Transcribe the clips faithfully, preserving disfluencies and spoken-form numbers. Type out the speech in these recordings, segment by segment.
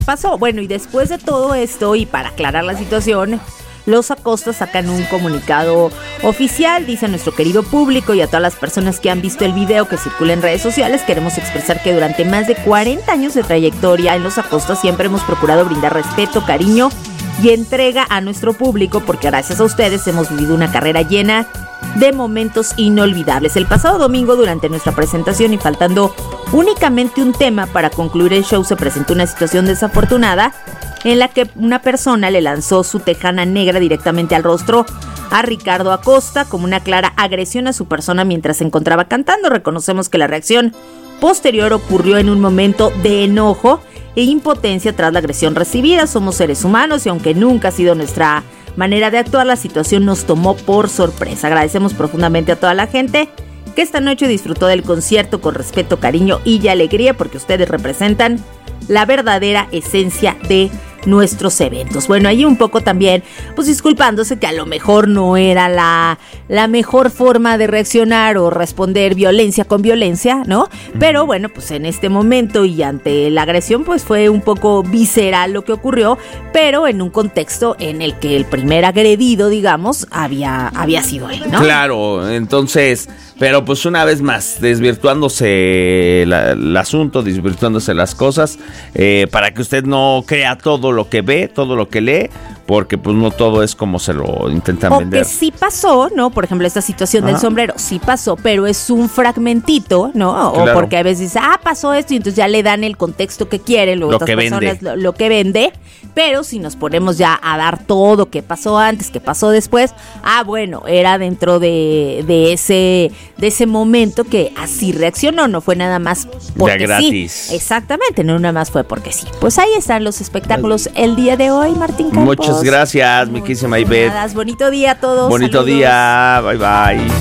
pasó. Bueno, y después de todo esto, y para aclarar la situación, los Acosta sacan un comunicado oficial. Dice: a nuestro querido público y a todas las personas que han visto el video que circula en redes sociales, queremos expresar que durante más de cuarenta años de trayectoria en los Acosta siempre hemos procurado brindar respeto, cariño y entrega a nuestro público, porque gracias a ustedes hemos vivido una carrera llena de momentos inolvidables. El pasado domingo, durante nuestra presentación y faltando únicamente un tema para concluir el show, se presentó una situación desafortunada en la que una persona le lanzó su tejana negra directamente al rostro a Ricardo Acosta como una clara agresión a su persona mientras se encontraba cantando. Reconocemos que la reacción posterior ocurrió en un momento de enojo e impotencia tras la agresión recibida. Somos seres humanos y aunque nunca ha sido nuestra manera de actuar, la situación nos tomó por sorpresa. Agradecemos profundamente a toda la gente que esta noche disfrutó del concierto con respeto, cariño y alegría, porque ustedes representan la verdadera esencia de nuestros eventos. Bueno, ahí un poco también, pues disculpándose que a lo mejor no era la, la mejor forma de reaccionar o responder violencia con violencia, ¿no? Pero bueno, pues en este momento y ante la agresión, pues fue un poco visceral lo que ocurrió, pero en un contexto en el que el primer agredido, digamos, había, había sido él, ¿no? Claro, entonces, pero pues una vez más, desvirtuándose la, el asunto, desvirtuándose las cosas, eh, para que usted no crea todo lo que ve, todo lo que lee, porque pues no todo es como se lo intentan o vender. Que sí pasó, ¿no? Por ejemplo, esta situación Ajá. del sombrero, sí pasó, pero es un fragmentito, ¿no? Claro. O porque a veces dice, ah, pasó esto, y entonces ya le dan el contexto que quieren, luego lo otras que personas vende. Lo, lo que vende, pero si nos ponemos ya a dar todo que pasó antes, que pasó después, ah, bueno, era dentro de, de ese de ese momento que así reaccionó, no fue nada más porque ya gratis. Sí. Exactamente, no nada más fue porque sí. Pues ahí están los espectáculos el día de hoy, Martín Campos. Muchas gracias, mi querísima Ivette. Bonito día a todos. Bonito Saludos. día, bye bye.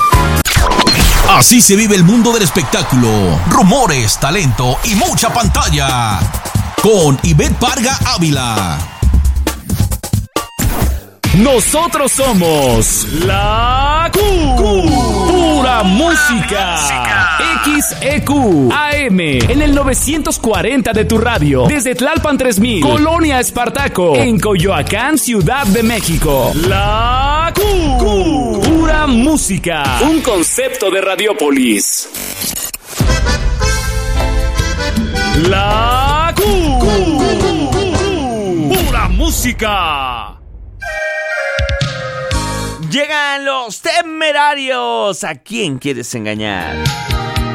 Así se vive el mundo del espectáculo. Rumores, talento y mucha pantalla. Con Ivette Parga Ávila. Nosotros somos La Q. Q. Pura música. X E Q A M en el novecientos cuarenta de tu radio. Desde Tlalpan tres mil, Colonia Espartaco, en Coyoacán, Ciudad de México. La Q. Q. Pura música. Un concepto de Radiopolis. La Q. Q. Pura música. Llegan los Temerarios. ¿A quién quieres engañar?